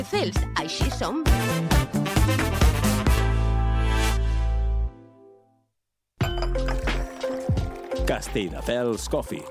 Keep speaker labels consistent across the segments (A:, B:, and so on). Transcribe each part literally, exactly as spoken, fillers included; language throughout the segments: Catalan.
A: Fels, així som.
B: Castelldefels Coffee.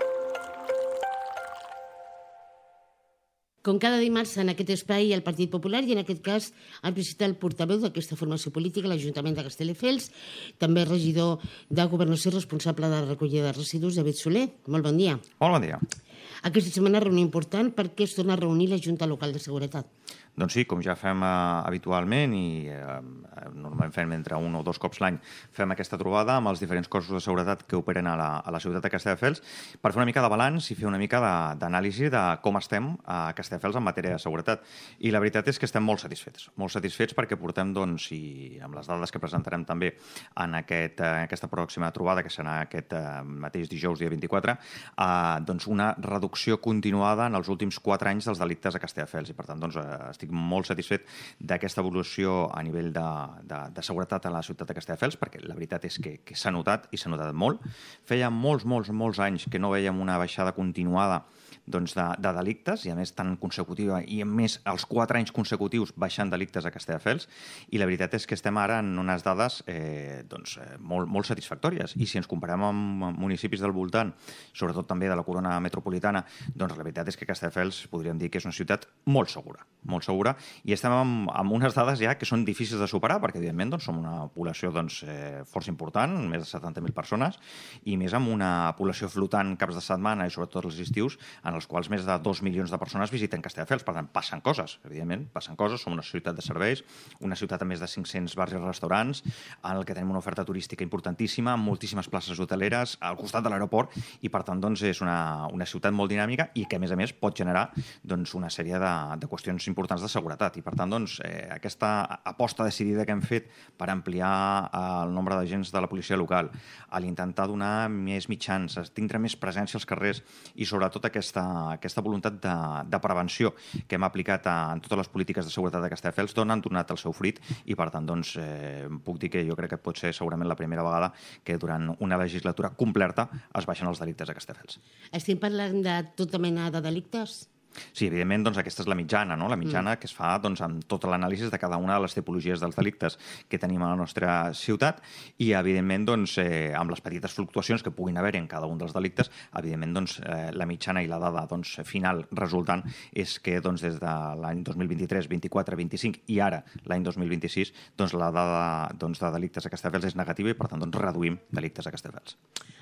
C: Com cada dimarts en aquest espai el Partit Popular i en aquest cas han visitat el portaveu d'aquesta formació política, l'Ajuntament de Castelldefels, també regidor de Governació responsable de la recollida de residus, David Soler. Molt bon dia.
D: Molt bon dia.
C: Aquesta setmana reunió important perquè es torna a reunir la Junta Local de Seguretat.
D: Doncs sí, com ja fem eh, habitualment i eh, normalment fem entre un o dos cops l'any, fem aquesta trobada amb els diferents cossos de seguretat que operen a la, a la ciutat de Castelldefels per fer una mica de balanç i fer una mica d'anàlisi de, de com estem a Castelldefels en matèria de seguretat. I la veritat és que estem molt satisfets. Molt satisfets perquè portem, doncs, i amb les dades que presentarem també en aquest, eh, aquesta pròxima trobada, que serà aquest eh, mateix dijous, dia vint-i-quatre, eh, doncs una reducció continuada en els últims quatre anys dels delictes a Castelldefels. I per tant, doncs, eh, estic molt satisfet d'aquesta evolució a nivell de, de, de seguretat a la ciutat de Castelldefels, perquè la veritat és que, que s'ha notat, i s'ha notat molt. Feia molts, molts, molts anys que no veiem una baixada continuada doncs, de, de delictes, i a més tan consecutiva, i a més els quatre anys consecutius baixant delictes a Castelldefels, i la veritat és que estem ara en unes dades eh, doncs, eh, molt, molt satisfactòries. I si ens comparem amb municipis del voltant, sobretot també de la corona metropolitana, doncs la veritat és que Castelldefels podríem dir que és una ciutat molt segura, molt segura, i estem amb, amb unes dades ja que són difícils de superar, perquè evidentment doncs, som una població doncs, eh, força important, més de setanta mil persones, i més amb una població flotant caps de setmana i sobretot els estius, en els quals més de dos milions de persones visiten Castelldefels. Per tant, passen coses, evidentment, passen coses. Som una ciutat de serveis, una ciutat amb més de cinc-cents bars i restaurants, en el que tenim una oferta turística importantíssima, amb moltíssimes places hoteleres al costat de l'aeroport, i per tant doncs, és una, una ciutat molt dinàmica i que, a més a més, pot generar doncs, una sèrie de, de qüestions importants de seguretat. I per tant, doncs, eh, aquesta aposta decidida que hem fet per ampliar el nombre d'agents de la policia local, a l'intentar donar més mitjans, a tindre més presència als carrers i sobretot aquesta aquesta voluntat de, de prevenció que hem aplicat a, en totes les polítiques de seguretat de Castelldefels han donat el seu fruit, i per tant doncs, eh, puc dir que jo crec que pot ser segurament la primera vegada que durant una legislatura completa es baixen els delictes a Castelldefels.
C: Estem parlant de tota mena de delictes?
D: Sí, evidentment, doncs, aquesta és la mitjana, no? La mitjana mm. que es fa doncs, amb tot l'anàlisi de cada una de les tipologies dels delictes que tenim a la nostra ciutat, i, evidentment, doncs, eh, amb les petites fluctuacions que puguin haver en cada un dels delictes, evidentment, doncs, eh, la mitjana i la dada doncs, final resultant és que doncs, des de l'any dos mil vint-i-tres, vint-i-quatre, vint-i-cinc i ara l'any dos mil vint-i-sis, doncs, la dada doncs, de delictes a Castelldefels és negativa i, per tant, doncs, reduïm delictes a Castelldefels.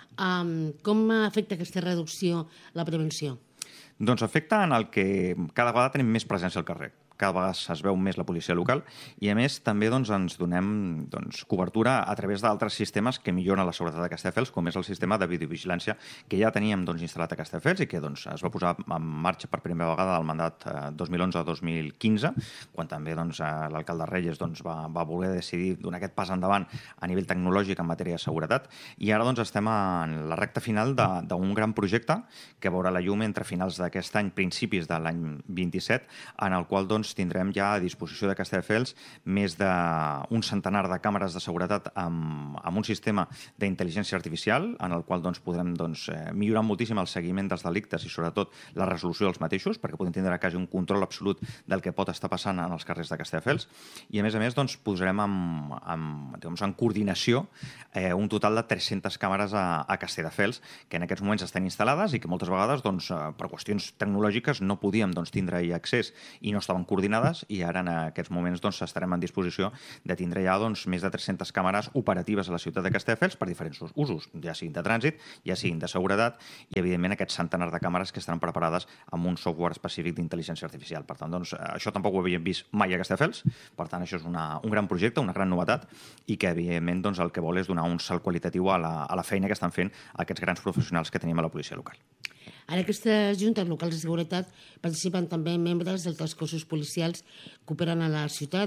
C: Um, com afecta aquesta reducció la prevenció?
D: Doncs afecta en el que cada vegada tenim més presència al carrer. Cada vegada es veu més la policia local i, a més, també doncs, ens donem doncs, cobertura a través d'altres sistemes que milloren la seguretat de Castelldefels, com és el sistema de videovigilància que ja teníem doncs, instal·lat a Castelldefels i que doncs, es va posar en marxa per primera vegada al mandat eh, dos mil onze a dos mil quinze, quan també doncs, l'alcalde Reyes doncs, va, va voler decidir donar aquest pas endavant a nivell tecnològic en matèria de seguretat, i ara doncs, estem en la recta final d'un gran projecte que veurà la llum entre finals d'aquest any, principis de l'any vint-i-set, en el qual doncs, tindrem ja a disposició de Castelldefels més d'un centenar de càmeres de seguretat amb, amb un sistema d'intel·ligència artificial en el qual doncs, podrem doncs, millorar moltíssim el seguiment dels delictes i sobretot la resolució dels mateixos, perquè podem tindre quasi un control absolut del que pot estar passant en els carrers de Castelldefels, i a més a més doncs, posarem en, en, doncs, en coordinació eh, un total de tres-centes càmeres a, a Castelldefels que en aquests moments estan instal·lades i que moltes vegades doncs, per qüestions tecnològiques no podíem doncs, tindre-hi accés i no estaven coordinades, i ara en aquests moments doncs, estarem en disposició de tindre ja doncs, més de tres-centes càmeres operatives a la ciutat de Castelldefels per diferents usos, ja siguin de trànsit, ja siguin de seguretat, i evidentment aquest centenar de càmeres que estaran preparades amb un software específic d'intel·ligència artificial. Per tant, doncs, això tampoc ho havíem vist mai a Castelldefels, per tant això és una, un gran projecte, una gran novetat, i que evidentment doncs, el que vol és donar un salt qualitatiu a la, a la feina que estan fent aquests grans professionals que tenim a la policia local.
C: En aquestes juntes locals de seguretat participen també membres d'altres cossos policials que operen a la ciutat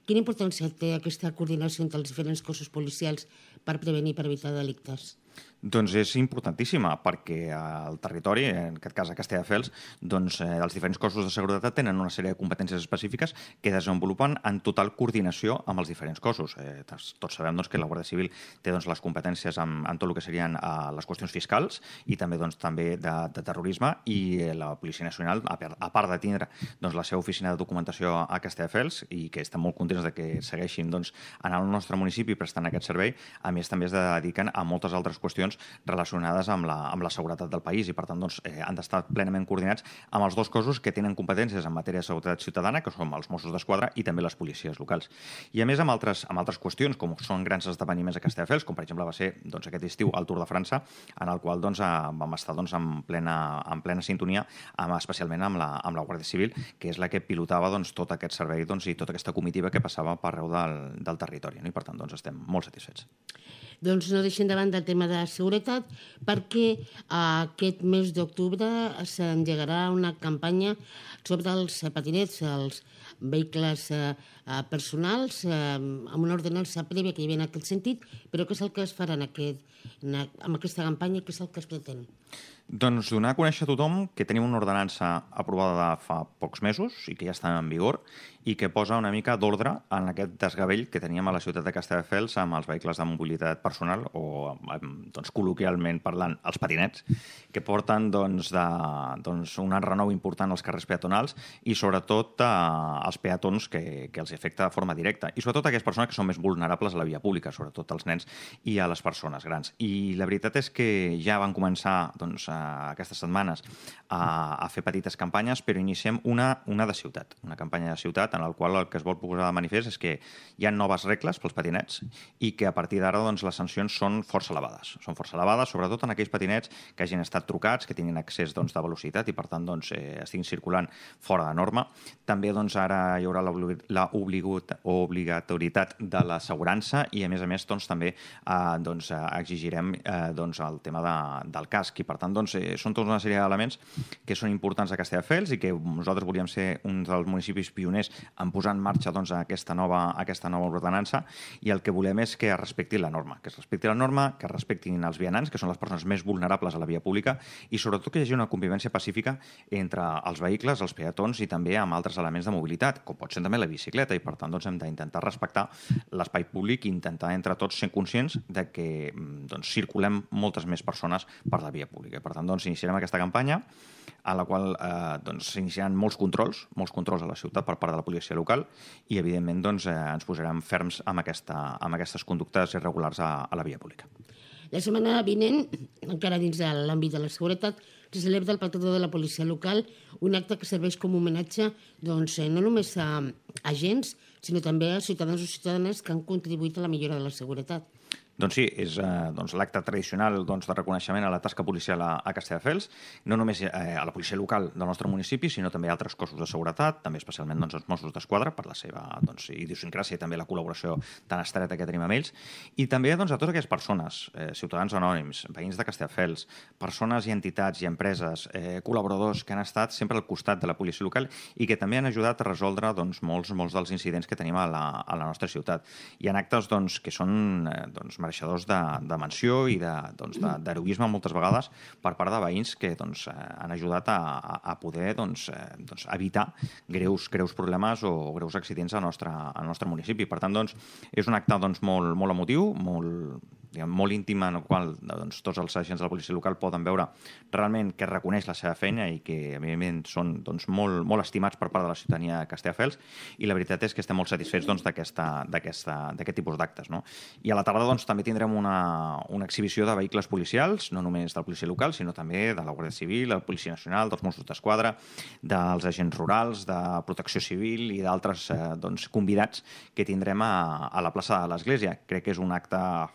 C: Quina importància té aquesta coordinació entre els diferents cossos policials per prevenir i per evitar delictes?
D: Doncs és importantíssima, perquè al territori, en aquest cas a Castelldefels, doncs, eh, els diferents cossos de seguretat tenen una sèrie de competències específiques que desenvolupen en total coordinació amb els diferents cossos. Eh, tots sabem doncs, que la Guàrdia Civil té doncs, les competències en, en tot el que serien eh, les qüestions fiscals i també, doncs, també de, de terrorisme, i eh, la Policia Nacional, a, a part de tindre doncs, la seva oficina de documentació a Castelldefels, i que estem molt contents de que segueixin doncs, en el nostre municipi prestant aquest servei, a més també es dediquen a moltes altres qüestions relacionades amb la, amb la seguretat del país, i per tant doncs, eh, han d'estar plenament coordinats amb els dos cossos que tenen competències en matèria de seguretat ciutadana, que són els Mossos d'Esquadra i també les policies locals. I a més amb altres, amb altres qüestions, com són grans esdeveniments a Castelldefels, com per exemple va ser doncs, aquest estiu el Tour de França, en el qual doncs, vam estar doncs, en, plena, en plena sintonia, amb, especialment amb la, amb la Guàrdia Civil, que és la que pilotava doncs, tot aquest servei doncs, i tota aquesta comitiva que passava per arreu del, del territori. No? I per tant doncs, estem molt satisfets.
C: Doncs no deixem de banda el tema de seguretat, perquè aquest mes d'octubre s'engegarà una campanya sobre els patinets, els vehicles personals, amb una ordenança prèvia que hi havia en aquest sentit, però què és el que es farà en aquest, amb aquesta campanya i què és el que es pretén?
D: Doncs donar a conèixer a tothom que tenim una ordenança aprovada de fa pocs mesos i que ja està en vigor i que posa una mica d'ordre en aquest desgavell que teníem a la ciutat de Castelldefels amb els vehicles de mobilitat personal o, doncs, col·loquialment parlant, els patinets, que porten doncs, de, doncs, un renou important als carrers peatonals i sobretot eh, als peatons que, que els afecta de forma directa, i sobretot a aquelles persones que són més vulnerables a la via pública, sobretot als nens i a les persones grans. I la veritat és que ja van començar doncs, aquestes setmanes a, a fer petites campanyes, però iniciem una, una de ciutat, una campanya de ciutat en la qual el que es vol posar de manifest és que hi ha noves regles pels patinets i que a partir d'ara doncs, les sancions són força elevades. Són força elevades, sobretot en aquells patinets que hagin estat trucats, que tinguin accés doncs, de velocitat i per tant doncs, eh, estiguin circulant fora de norma. També doncs, ara hi haurà l'obligatorietat de l'assegurança i a més a més doncs, també eh, doncs, exigirem eh, doncs, el tema de, del casc, i per tant doncs, eh, són tota una sèrie d'elements que són importants a Castelldefels i que nosaltres volíem ser un dels municipis pioners en posar en marxa doncs, aquesta, nova, aquesta nova ordenança, i el que volem és que es respecti la norma, que es respecti la norma, que es respectin els vianants, que són les persones més vulnerables a la via pública, i sobretot que hi hagi una convivència pacífica entre els vehicles, els peatons i també amb altres elements de mobilitat, com pot ser també la bicicleta, i per tant doncs, hem d'intentar respectar l'espai públic i intentar entre tots ser conscients de que doncs, circulem moltes més persones per la via pública. Per tant, doncs, iniciarem aquesta campanya a la qual eh, doncs, s'iniciaran molts controls, molts controls a la ciutat per part de la policia local i, evidentment, doncs, eh, ens posarem ferms amb, aquesta, amb aquestes conductes irregulars a, a la via pública.
C: La setmana vinent, encara dins de l'àmbit de la seguretat, se celebra el patró de la policia local, un acte que serveix com a homenatge doncs, no només a agents, sinó també a ciutadans o ciutadanes que han contribuït a la millora de la seguretat.
D: Doncs sí, és eh, doncs, l'acte tradicional doncs, de reconeixement a la tasca policial a, a Castelldefels, no només eh, a la policia local del nostre municipi, sinó també a altres cossos de seguretat, també especialment doncs, els Mossos d'Esquadra, per la seva doncs, idiosincràsia i també la col·laboració tan estreta que tenim amb ells, i també doncs, a totes aquelles persones, eh, ciutadans anònims, veïns de Castelldefels, persones i entitats i empreses, eh, col·laboradors que han estat sempre al costat de la policia local i que també han ajudat a resoldre doncs, molts, molts dels incidents que tenim a la, a la nostra ciutat. Hi ha actes doncs, que són eh, doncs, mereixedors de, de menció i d'heroisme de, doncs, moltes vegades per part de veïns que doncs, han ajudat a, a poder doncs, doncs, evitar greus, greus problemes o greus accidents al nostre, al nostre municipi. Per tant, doncs, és un acte doncs, molt, molt emotiu, molt, diguem, molt íntim, en el qual doncs, tots els agents de la policia local poden veure realment que reconeix la seva feina i que, evidentment, són doncs, molt, molt estimats per part de la ciutadania de Castelldefels, i la veritat és que estem molt satisfets doncs, d'aquest tipus d'actes. No? I a la tarda doncs, també tindrem una, una exhibició de vehicles policials, no només de la policia local, sinó també de la Guàrdia Civil, la Policia Nacional, dels Mossos d'Esquadra, dels agents rurals, de Protecció Civil i d'altres eh, doncs, convidats que tindrem a, a la plaça de l'Església. Crec que és un acte festiu,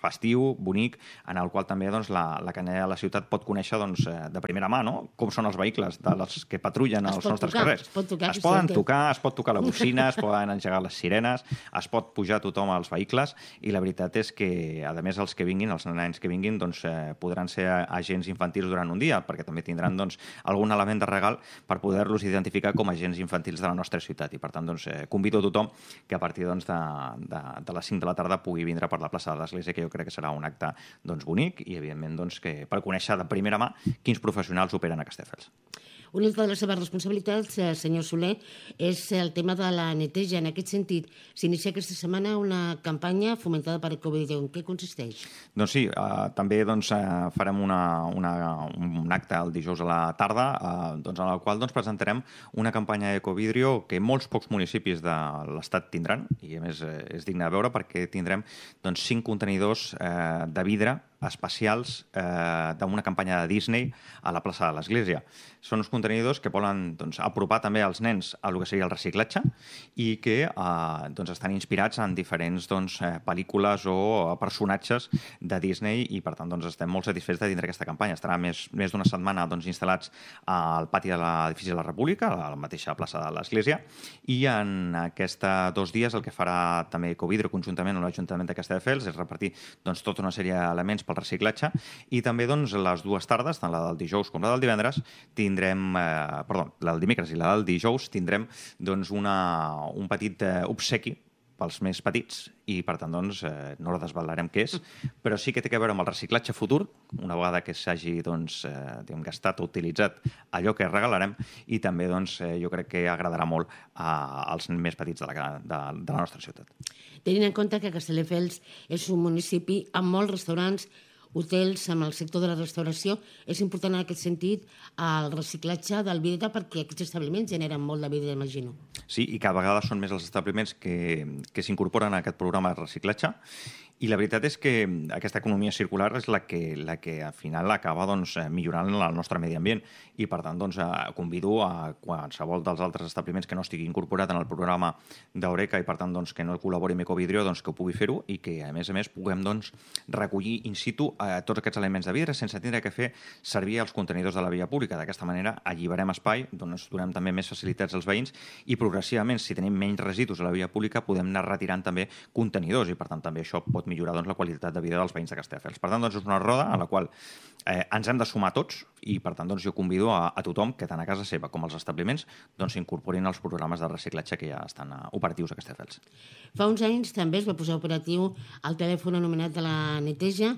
D: informatiu, bonic, en el qual també doncs, la, la canalla de la ciutat pot conèixer doncs, de primera mà, no?, com són els vehicles dels que patrullen als nostres
C: tocar,
D: carrers.
C: Es, pot tocar,
D: es poden tocar, es pot tocar la bocina, es poden engegar les sirenes, es pot pujar tothom als vehicles, i la veritat és que, a més, els que vinguin, els nens que vinguin, doncs, eh, podran ser agents infantils durant un dia, perquè també tindran doncs, algun element de regal per poder-los identificar com a agents infantils de la nostra ciutat. I, per tant, doncs, eh, convido a tothom que a partir doncs, de, de, de les cinc de la tarda pugui vindre per la plaça de l'Església, que jo crec que serà un acte doncs, bonic i, evidentment, doncs, que, per conèixer de primera mà quins professionals operen a Castelldefels.
C: Una altra de les seves responsabilitats, senyor Soler, és el tema de la neteja. En aquest sentit, s'inicia aquesta setmana una campanya fomentada per Ecovideo. En què consisteix?
D: Doncs sí, eh, també doncs, eh, farem una, una, un acte el dijous a la tarda, eh, doncs, en el qual doncs, presentarem una campanya Ecovideo que molts pocs municipis de l'estat tindran, i a més eh, és digne de veure perquè tindrem doncs, cinc contenidors eh, de vidre especials eh, d'una campanya de Disney a la plaça de l'Església. Són uns contenidors que volen doncs, apropar també als nens a el que seria el reciclatge i que eh, doncs, estan inspirats en diferents doncs, eh, pel·lícules o personatges de Disney i, per tant, doncs, estem molt satisfets de tindre aquesta campanya. Estarà més, més d'una setmana doncs, instal·lats al pati de l'edifici de la República, a la mateixa plaça de l'Església, i en aquests dos dies el que farà també Ecovideo conjuntament amb l'Ajuntament de Castelldefels és repartir doncs, tota una sèrie d'elements pel reciclatge i també doncs, les dues tardes, tant la del dijous com la del divendres, tindrem, eh, perdó, la del dimecres i la del dijous, tindrem doncs, una, un petit eh, obsequi pels més petits i, per tant, doncs, eh, no la desvelarem què és, però sí que té a veure amb el reciclatge futur, una vegada que s'hagi doncs, eh, diguem, gastat o utilitzat allò que regalarem i també doncs, eh, jo crec que agradarà molt a, als més petits de la, de, de la nostra ciutat.
C: Tenint en compte que Castelldefels és un municipi amb molts restaurants, hotels, amb el sector de la restauració, és important en aquest sentit el reciclatge del vidre perquè aquests establiments generen molt de vidre, imagino.
D: Sí, i cada vegada són més els establiments que, que s'incorporen a aquest programa de reciclatge i la veritat és que aquesta economia circular és la que, la que al final acaba doncs, millorant el nostre medi ambient i per tant doncs, convido a qualsevol dels altres establiments que no estigui incorporat en el programa d'Eureka i per tant doncs, que no col·labori amb Ecovideo doncs, que ho pugui fer-ho i que a més a més puguem doncs, recollir in situ eh, tots aquests elements de vidre sense tindre que fer servir els contenidors de la via pública. D'aquesta manera alliberem espai, doncs, donem també més facilitats als veïns i progressivament, si tenim menys residus a la via pública, podem anar retirant també contenidors i per tant també això pot millorar doncs, la qualitat de vida dels veïns de Castelldefels. Per tant, doncs, és una roda a la qual eh, ens hem de sumar tots i, per tant, doncs, jo convido a, a tothom que tant a casa seva com als establiments doncs, incorporin els programes de reciclatge que ja estan uh, operatius a Castelldefels.
C: Fa uns anys també es va posar operatiu el telèfon anomenat de la neteja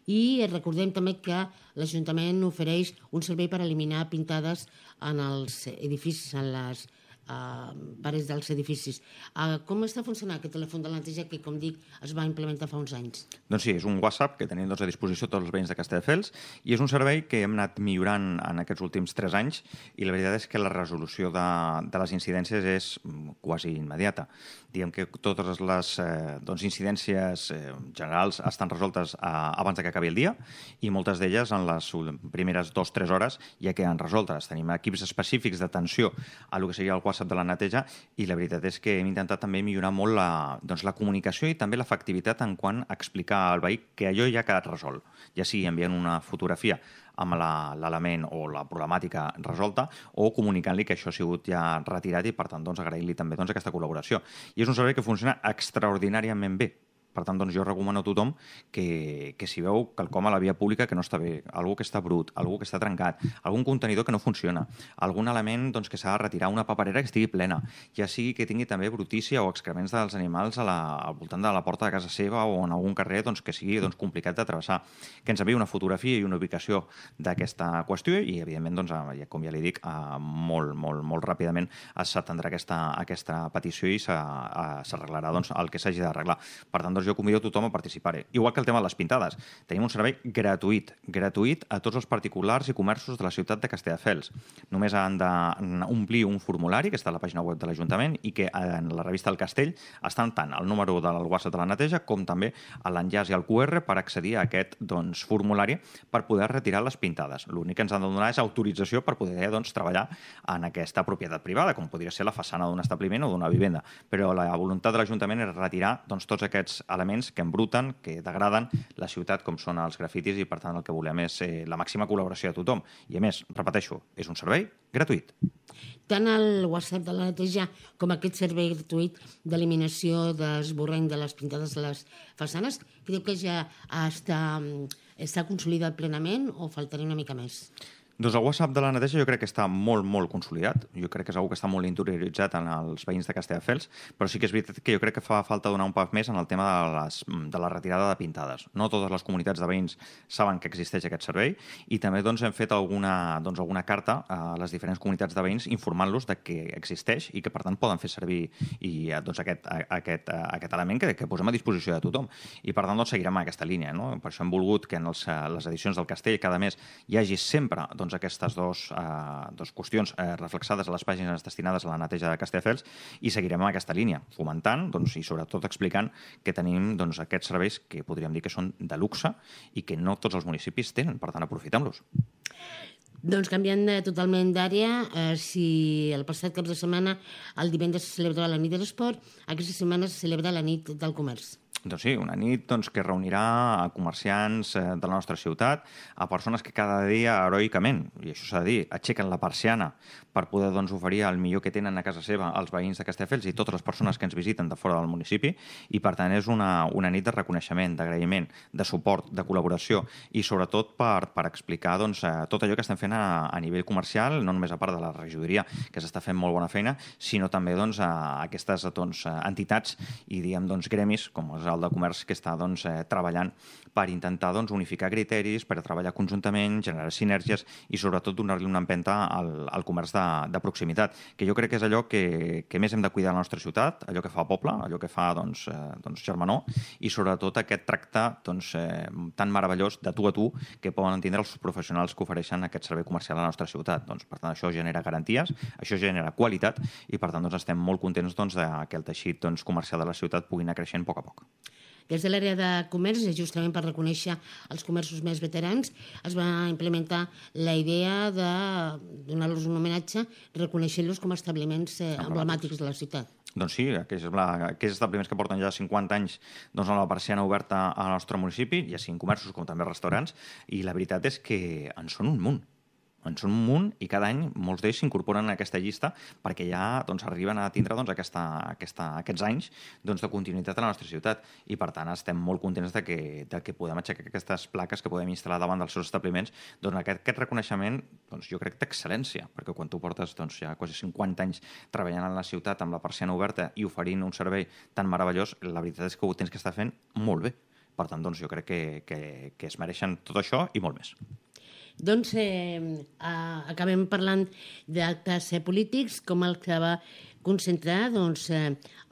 C: i recordem també que l'Ajuntament ofereix un servei per eliminar pintades en els edificis, en les Uh, parets dels edificis. Uh, com està funcionant aquest telèfon de la neteja que, com dic, es va implementar fa uns anys?
D: Doncs sí, és un WhatsApp que tenim doncs, a disposició tots els veïns de Castelldefels i és un servei que hem anat millorant en aquests últims tres anys i la veritat és que la resolució de, de les incidències és quasi immediata. Diguem que totes les eh, doncs, incidències eh, generals estan resoltes eh, abans de que acabi el dia i moltes d'elles en les primeres dues o tres hores ja queden resoltes. Tenim equips específics d'atenció a lo que seria el WhatsApp de la neteja i la veritat és que hem intentat també millorar molt la, doncs, la comunicació i també l'efectivitat en quant a explicar al veí que allò ja ha quedat resolt, ja sigui enviant una fotografia amb l'element o la problemàtica resolta o comunicant-li que això ha sigut ja retirat i per tant doncs, agrair-li també doncs, aquesta col·laboració. I és un servei que funciona extraordinàriament bé. Per tant, doncs, jo recomano a tothom que, que si veu quelcom a la via pública que no està bé, algú que està brut, algú que està trencat, algun contenidor que no funciona, algun element doncs, que s'ha de retirar, una paperera que estigui plena, ja sigui que tingui també brutícia o excrements dels animals a la, al voltant de la porta de casa seva o en algun carrer doncs, que sigui doncs, complicat de travessar, que ens enviï una fotografia i una ubicació d'aquesta qüestió i, evidentment, doncs, com ja li dic, molt, molt, molt ràpidament s'atendrà aquesta, aquesta petició i s'arreglarà doncs, el que s'hagi d'arreglar. Per tant, doncs, jo convido a tothom a participar-hi. Igual que el tema de les pintades. Tenim un servei gratuït, gratuït a tots els particulars i comerços de la ciutat de Castelldefels. Només han d'omplir un formulari que està a la pàgina web de l'Ajuntament i que en la revista del Castell estan tant el número del WhatsApp de la neteja com també l'enllaç i el Q R per accedir a aquest doncs, formulari per poder retirar les pintades. L'únic que ens han de donar és autorització per poder doncs, treballar en aquesta propietat privada, com podria ser la façana d'un establiment o d'una vivenda. Però la voluntat de l'Ajuntament és retirar doncs, tots aquests elements que embruten, que degraden la ciutat, com són els grafitis, i per tant el que volem és eh, la màxima col·laboració de tothom. I a més, repeteixo, és un servei gratuït.
C: Tant el WhatsApp de la neteja com aquest servei gratuït d'eliminació d'esborrany de les pintades de les façanes, creu que ja està, està consolidat plenament o faltaria una mica més?
D: Doncs el WhatsApp de la neteja jo crec que està molt, molt consolidat. Jo crec que és una que està molt interioritzat en els veïns de Castelldefels, però sí que és veritat que jo crec que fa falta donar un pas més en el tema de, les, de la retirada de pintades. No totes les comunitats de veïns saben que existeix aquest servei i també doncs, hem fet alguna, doncs, alguna carta a les diferents comunitats de veïns informant-los de que existeix i que per tant poden fer servir i, doncs, aquest, aquest, aquest element que, que posem a disposició de tothom. I per tant doncs, seguirem en aquesta línia. No? Per això hem volgut que en els, les edicions del Castell cada mes hi hagi sempre doncs, aquestes dos, eh, dos qüestions eh, reflexades a les pàgines destinades a la neteja de Castelldefels i seguirem en aquesta línia, fomentant doncs, i sobretot explicant que tenim doncs, aquests serveis que podríem dir que són de luxe i que no tots els municipis tenen, per tant aprofitem-los.
C: Doncs canviant totalment d'àrea, eh, si el passat cap de setmana el divendres se celebra la nit de l'esport, aquesta setmana se celebra la nit del comerç.
D: Doncs sí, una nit doncs, que reunirà a comerciants eh, de la nostra ciutat, a persones que cada dia, heroicament, i això s'ha de dir, aixequen la persiana per poder doncs, oferir el millor que tenen a casa seva als veïns de Castelldefels i totes les persones que ens visiten de fora del municipi, i per tant és una, una nit de reconeixement, d'agraïment, de suport, de col·laboració i sobretot per, per explicar doncs, eh, tot allò que estem fent a, a nivell comercial, no només a part de la regidoria, que s'està fent molt bona feina, sinó també doncs, a aquestes doncs, entitats i diguem, doncs, gremis, com és el de comerç, que està doncs, eh, treballant per intentar doncs, unificar criteris, per treballar conjuntament, generar sinergies i sobretot donar-li una empenta al, al comerç de, de proximitat, que jo crec que és allò que, que més hem de cuidar a la nostra ciutat, allò que fa poble, allò que fa doncs, eh, doncs, germanor, i sobretot aquest tracte doncs, eh, tan meravellós de tu a tu que poden entendre els professionals que ofereixen aquest servei comercial a la nostra ciutat. Doncs, per tant, això genera garanties, això genera qualitat i per tant doncs, estem molt contents doncs, de que el teixit doncs, comercial de la ciutat pugui anar creixent a poc a poc.
C: Des de l'àrea de comerç, justament per reconèixer els comerços més veterans, es va implementar la idea de donar-los un homenatge reconeixent-los com a establiments eh, emblemàtics de la ciutat.
D: Doncs sí, aquells, aquells establiments que porten ja cinquanta anys doncs, amb la persiana oberta al nostre municipi, ja siguin comerços com també restaurants, i la veritat és que en són un munt. En són un munt i cada any molts d'ells s'incorporen a aquesta llista perquè ja doncs, arriben a tindre doncs, aquesta, aquesta, aquests anys doncs, de continuïtat a la nostra ciutat i per tant estem molt contents de que, de que podem aixecar aquestes plaques que podem instal·lar davant dels seus establiments. Doncs aquest, aquest reconeixement doncs, jo crec d'excel·lència, perquè quan tu portes doncs, ja quasi cinquanta anys treballant a la ciutat amb la persiana oberta i oferint un servei tan meravellós, la veritat és que ho tens que estar fent molt bé. Per tant, doncs, jo crec que, que, que es mereixen tot això i molt més.
C: Doncs eh, acabem parlant d'actes eh, polítics, com el que va concentrar doncs, eh,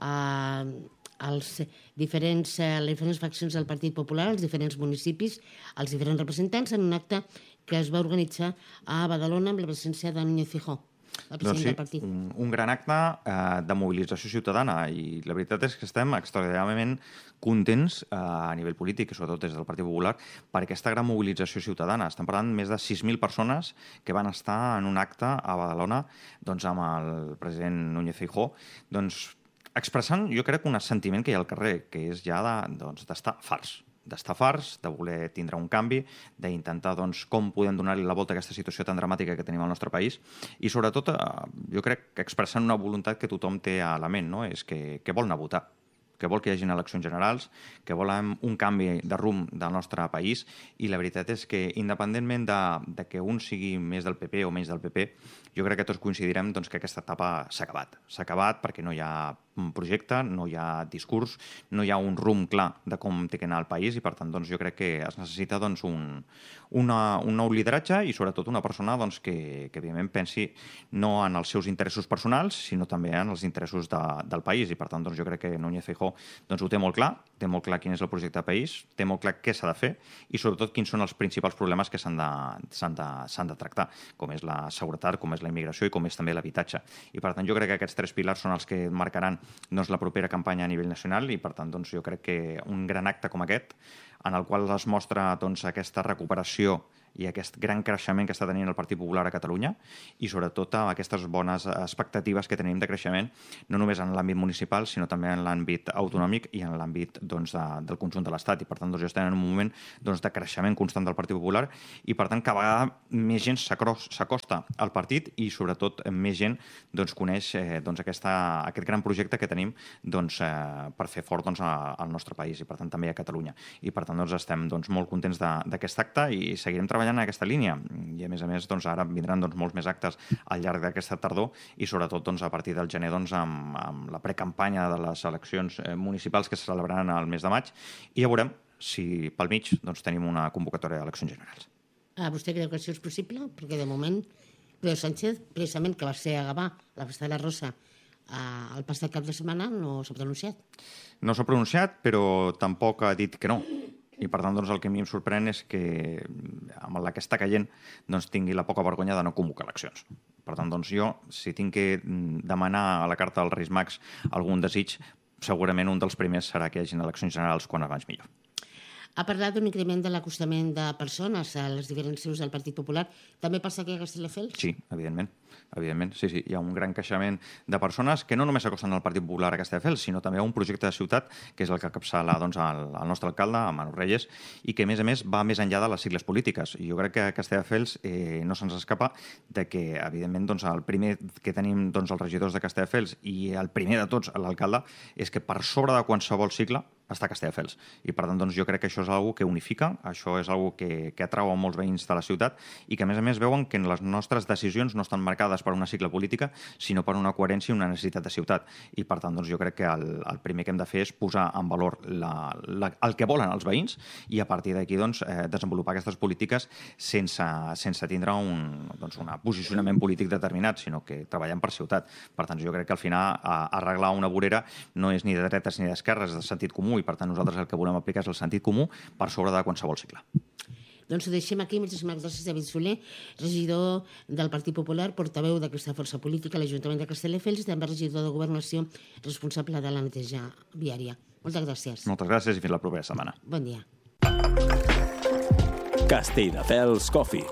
C: a, els diferents, eh, les diferents faccions del Partit Popular, els diferents municipis, els diferents representants, en un acte que es va organitzar a Badalona amb la presència de Núñez Feijóo.
D: Doncs sí, un, un gran acte eh, de mobilització ciutadana i la veritat és que estem extraordinàriament contents eh, a nivell polític i sobretot des del Partit Popular per aquesta gran mobilització ciutadana. Estem parlant més de sis mil persones que van estar en un acte a Badalona doncs, amb el president Núñez Feijóo doncs, expressant jo crec un sentiment que hi ha al carrer, que és ja de, doncs, d'estar farts. d'estar farts, de voler tindre un canvi, d'intentar doncs, com podem donar-li la volta a aquesta situació tan dramàtica que tenim al nostre país i sobretot eh, jo crec que expressant una voluntat que tothom té a la ment, no? És que, que vol anar a votar, que vol que hi hagi eleccions generals, que volem un canvi de rumb del nostre país i la veritat és que independentment de, de que un sigui més del P P o menys del P P, jo crec que tots coincidirem doncs, que aquesta etapa s'ha acabat. S'ha acabat perquè no hi ha un projecte, no hi ha discurs, no hi ha un rumb clar de com té que anar el país i per tant doncs, jo crec que es necessita doncs, un, una, un nou lideratge i sobretot una persona doncs, que, que evidentment pensi no en els seus interessos personals sinó també en els interessos de, del país i per tant doncs, jo crec que Núñez Feijóo doncs, ho té molt clar, té molt clar quin és el projecte de país, té molt clar què s'ha de fer i sobretot quins són els principals problemes que s'han de, s'han de, s'han de tractar, com és la seguretat, com és la immigració i com és també l'habitatge. I per tant jo crec que aquests tres pilars són els que marcaran doncs, la propera campanya a nivell nacional i per tant doncs, jo crec que un gran acte com aquest en el qual es mostra doncs, aquesta recuperació i aquest gran creixement que està tenint el Partit Popular a Catalunya i sobretot amb aquestes bones expectatives que tenim de creixement, no només en l'àmbit municipal, sinó també en l'àmbit autonòmic i en l'àmbit doncs, de, del conjunt de l'Estat. I per tant, doncs, estem en un moment doncs, de creixement constant del Partit Popular i per tant, cada vegada més gent s'acosta al partit i sobretot més gent doncs, coneix eh, doncs, aquesta, aquest gran projecte que tenim doncs, eh, per fer fort doncs, al nostre país i per tant també a Catalunya. I per tant doncs, estem doncs, molt contents d'aquest acte i seguirem treballant en aquesta línia. I a més a més, doncs, ara vindran doncs, molts més actes al llarg d'aquesta tardor i sobretot doncs, a partir del gener doncs, amb, amb la precampanya de les eleccions eh, municipals que se celebraran al mes de maig i ja veurem si pel mig doncs, tenim una convocatòria d'eleccions generals.
C: Ah, vostè creu que això és possible? Perquè de moment Pedro Sánchez, precisament que va ser a Gavà, la Festa de la Rosa, eh, el passat cap de setmana, no s'ha pronunciat.
D: No s'ha pronunciat, però tampoc ha dit que no. I per tant, doncs, el que a mi em sorprèn és que amb la que està caient doncs, tingui la poca vergonya de no convocar eleccions. Per tant, doncs, jo, si tinc que demanar a la carta dels Reis Mags algun desig, segurament un dels primers serà que hi hagin eleccions generals quan abans millor.
C: Ha parlat d'un increment de l'acostament de persones a les diferents seus del Partit Popular. També passa aquí a Castelldefels?
D: Sí, evidentment. Evidentment, sí, sí. Hi ha un gran creixement de persones que no només s'acosten al Partit Popular a Castelldefels, sinó també a un projecte de ciutat, que és el que capçala doncs, el, el nostre alcalde, Manu Reyes, i que, a més a més, va més enllà de les sigles polítiques. I jo crec que a Castelldefels eh, no se'ns escapa de que, evidentment, doncs, el primer que tenim doncs, els regidors de Castelldefels i el primer de tots, l'alcalde, és que per sobre de qualsevol sigle està a Castelldefels. I, per tant, doncs, jo crec que això és una que unifica, això és una que, que atrau a molts veïns de la ciutat i que, a més a més, veuen que les nostres decisions no estan marcades per una sigla política, sinó per una coherència i una necessitat de ciutat. I, per tant, doncs, jo crec que el, el primer que hem de fer és posar en valor la, la, el que volen els veïns i, a partir d'aquí, doncs, eh, desenvolupar aquestes polítiques sense, sense tindre un doncs, un posicionament polític determinat, sinó que treballen per ciutat. Per tant, jo crec que al final a, arreglar una vorera no és ni de dretes ni d'esquerres, és de sentit comú i, per tant, nosaltres el que volem aplicar és el sentit comú per sobre de qualsevol cicle.
C: Doncs ho deixem aquí. Moltíssimes gràcies, David Soler, regidor del Partit Popular, portaveu d'aquesta força política a l'Ajuntament de Castelldefels i també regidor de Governació, responsable de la neteja viària. Moltes gràcies.
D: Moltes gràcies i fins la propera setmana.
C: Bon dia.
B: Castelldefels Coffee.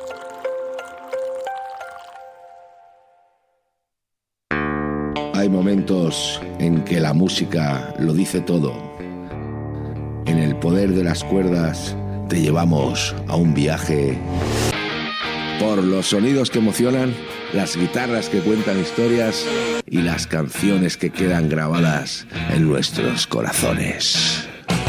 A: Hay momentos en que la música lo dice todo. En el poder de las cuerdas te llevamos a un viaje por los sonidos que emocionan, las guitarras que cuentan historias y las canciones que quedan grabadas en nuestros corazones.